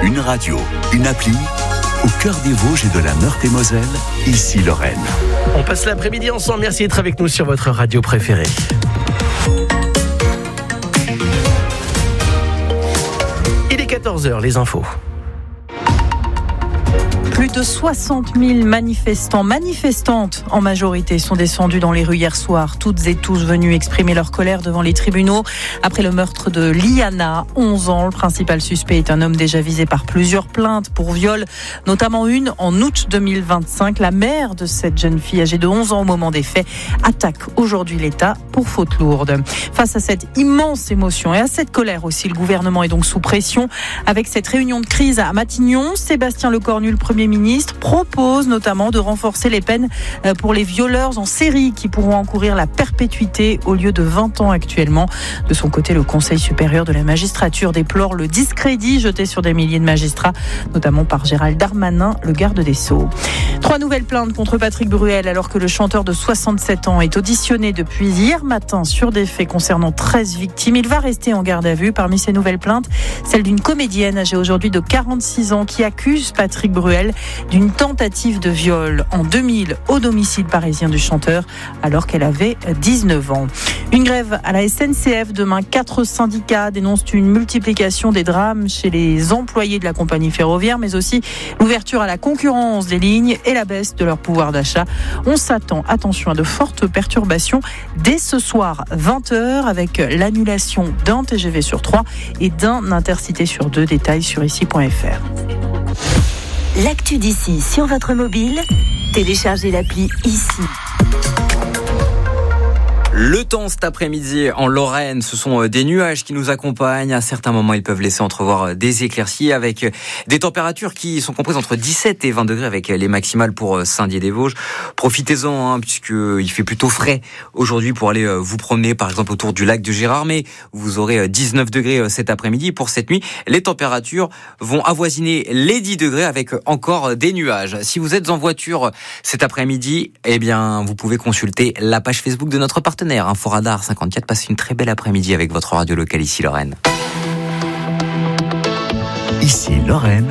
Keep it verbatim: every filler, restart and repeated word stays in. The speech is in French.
Une radio, une appli, au cœur des Vosges et de la Meurthe-et-Moselle, ici Lorraine. On passe l'après-midi ensemble. Merci d'être avec nous sur votre radio préférée. Il est quatorze heures, les infos. Plus de soixante mille manifestants, manifestantes en majorité, sont descendus dans les rues hier soir. Toutes et tous venus exprimer leur colère devant les tribunaux après le meurtre de Liana, onze ans. Le principal suspect est un homme déjà visé par plusieurs plaintes pour viol, notamment une en août deux mille vingt-cinq. La mère de cette jeune fille âgée de onze ans au moment des faits attaque aujourd'hui l'État pour faute lourde. Face à cette immense émotion et à cette colère aussi, le gouvernement est donc sous pression. Avec cette réunion de crise à Matignon, Sébastien Lecornu, le Premier ministre, propose notamment de renforcer les peines pour les violeurs en série qui pourront encourir la perpétuité au lieu de vingt ans actuellement. De son côté, le Conseil supérieur de la magistrature déplore le discrédit jeté sur des milliers de magistrats, notamment par Gérald Darmanin, le garde des Sceaux. Trois nouvelles plaintes contre Patrick Bruel alors que le chanteur de soixante-sept ans est auditionné depuis hier matin sur des faits concernant treize victimes. Il va rester en garde à vue. Parmi ces nouvelles plaintes, celle d'une comédienne âgée aujourd'hui de quarante-six ans qui accuse Patrick Bruel d'une tentative de viol en deux mille au domicile parisien du chanteur alors qu'elle avait dix-neuf ans. Une grève à la S N C F demain. Quatre syndicats dénoncent une multiplication des drames chez les employés de la compagnie ferroviaire, mais aussi l'ouverture à la concurrence des lignes et la baisse de leur pouvoir d'achat. On s'attend, attention, à de fortes perturbations dès ce soir vingt heures avec l'annulation d'un T G V sur trois et d'un Intercité sur deux. Détails sur ici point f r. L'actu d'ici sur votre mobile, téléchargez l'appli ici. Le temps cet après-midi en Lorraine, ce sont des nuages qui nous accompagnent. À certains moments, ils peuvent laisser entrevoir des éclaircies avec des températures qui sont comprises entre dix-sept et vingt degrés avec les maximales pour Saint-Dié-des-Vosges. Profitez-en, hein, puisqu'il fait plutôt frais aujourd'hui pour aller vous promener, par exemple, autour du lac de Gérardmer. Vous aurez dix-neuf degrés cet après-midi. Pour cette nuit, les températures vont avoisiner les dix degrés avec encore des nuages. Si vous êtes en voiture cet après-midi, eh bien, vous pouvez consulter la page Facebook de notre partenaire. Inforadar cinquante-quatre, passez une très belle après-midi avec votre radio locale ici Lorraine. Ici Lorraine.